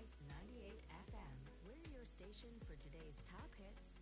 Ice 98 FM. We're your station for today's top hits,